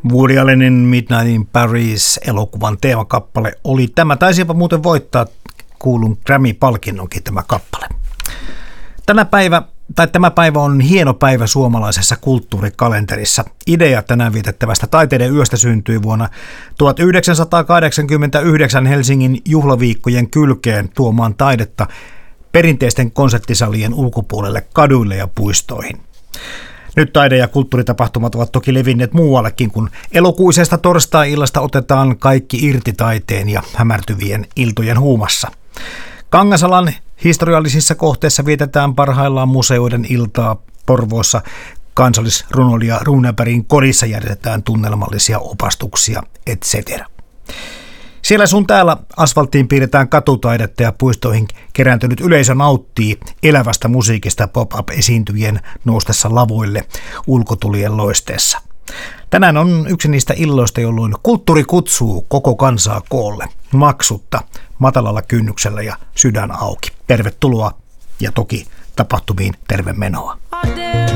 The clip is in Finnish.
Woody Allenin Midnight in Paris -elokuvan teemakappale oli tämä. Taisipa muuten voittaa kuulun Grammy-palkinnonkin tämä kappale. Tämä päivä on hieno päivä suomalaisessa kulttuurikalenterissa. Idea tänään vietettävästä taiteiden yöstä syntyi vuonna 1989 Helsingin juhlaviikkojen kylkeen tuomaan taidetta perinteisten konserttisalien ulkopuolelle kaduille ja puistoihin. Nyt taide- ja kulttuuritapahtumat ovat toki levinneet muuallekin, kun elokuisesta torstai-illasta otetaan kaikki irti taiteen ja hämärtyvien iltojen huumassa. Kangasalan historiallisissa kohteissa vietetään parhaillaan museoiden iltaa. Porvoossa kansallisrunoilija Runebergin kodissa järjestetään tunnelmallisia opastuksia, etc. Siellä sun täällä asfalttiin piirretään katutaidetta ja puistoihin kerääntynyt yleisö nauttii elävästä musiikista pop-up-esiintyjien noustessa lavoille ulkotulien loisteessa. Tänään on yksi niistä illoista, jolloin kulttuuri kutsuu koko kansaa koolle, maksutta, matalalla kynnyksellä ja sydän auki. Tervetuloa ja toki tapahtumiin terve menoa.